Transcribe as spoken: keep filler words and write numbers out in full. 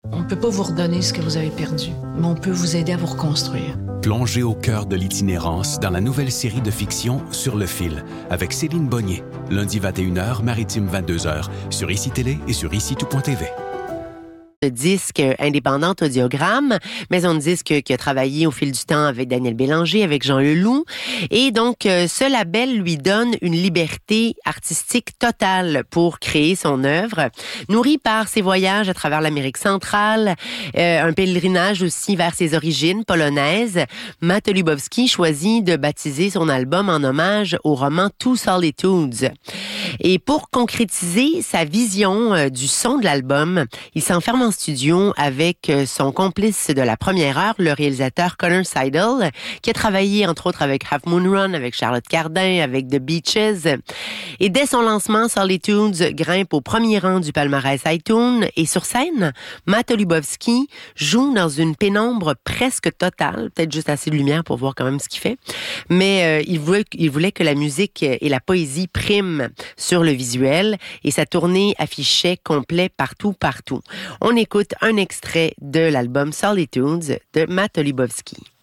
On ne peut pas vous redonner ce que vous avez perdu, mais on peut vous aider à vous reconstruire. Plongez au cœur de l'itinérance dans la nouvelle série de fiction Sur le fil avec Céline Bonnier. Lundi vingt et une heures, maritime vingt-deux heures, sur I C I Télé et sur ici tout point t v. De disque indépendante Audiogramme, maison de disque qui a travaillé au fil du temps avec Daniel Bélanger, avec Jean Leloup. Et donc, ce label lui donne une liberté artistique totale pour créer son œuvre. Nourri par ses voyages à travers l'Amérique centrale, euh, un pèlerinage aussi vers ses origines polonaises, Matt Lubowski choisit de baptiser son album en hommage au roman Two Solitudes. Et pour concrétiser sa vision euh, du son de l'album, il s'enferme en studio avec son complice de la première heure, le réalisateur Connor Seidel, qui a travaillé entre autres avec Half Moon Run, avec Charlotte Cardin, avec The Beaches. Et dès son lancement, Solitudes grimpe au premier rang du palmarès iTunes. Et sur scène, Matt Lubowski joue dans une pénombre presque totale, peut-être juste assez de lumière pour voir quand même ce qu'il fait. Mais euh, il, voulait, il voulait que la musique et la poésie priment sur le visuel. Et sa tournée affichait complet partout, partout. On écoute un extrait de l'album Solitudes de Matt Lubowski.